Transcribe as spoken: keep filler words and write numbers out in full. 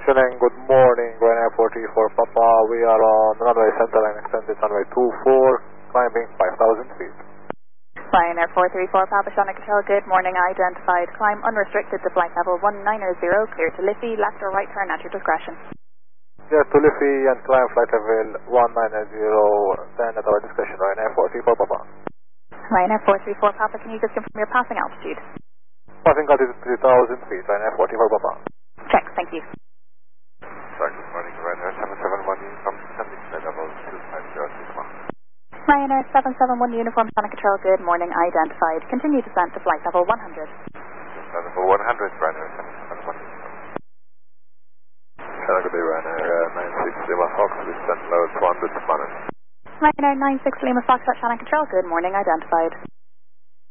Michelin, good morning, Ryanair four three four Papa, we are on runway center line extended runway two four, climbing five thousand feet. Ryanair four three four Papa, Sonic Control, good morning, identified, climb unrestricted to flight level one nine zero, clear to Liffey, left or right turn at your discretion. Yes, to Liffey and climb flight level one nine zero, then at our discretion, Ryanair four three four Papa. Ryanair four three four Papa, can you just confirm your passing altitude? Passing altitude three thousand feet, Ryanair four three four Papa. Check, thank you. Sorry, good morning, Ryanair seven seven one from descending flight level two five zero six one. Ryanair seven seven one Uniform Sonic Control, good morning, identified, continue descent to flight level one hundred. Level one hundred, Ryanair seven seven one. Hello, good day, Ryanair uh, nine six Lima Fox, descent load two hundred to Manus. Ryanair nine six Lima Fox, Sonic Control, good morning, identified.